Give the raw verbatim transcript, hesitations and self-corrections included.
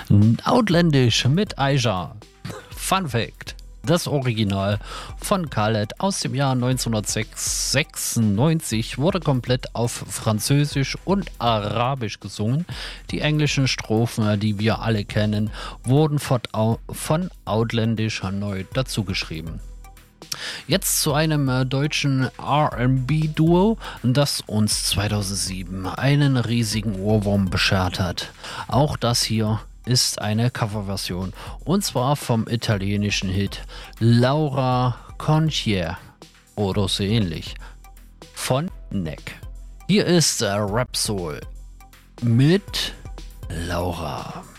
Outlandish mit Aisha. Fun Fact: Das Original von Khaled aus dem Jahr neunzehnhundertsechsundneunzig wurde komplett auf Französisch und Arabisch gesungen. Die englischen Strophen, die wir alle kennen, wurden von Outlandish neu dazugeschrieben. Jetzt zu einem äh, deutschen R and B-Duo, das uns zweitausendsieben einen riesigen Ohrwurm beschert hat. Auch das hier ist eine Coverversion, und zwar vom italienischen Hit Laura Conchier oder so ähnlich von Neck. Hier ist äh, Rap Soul mit Laura.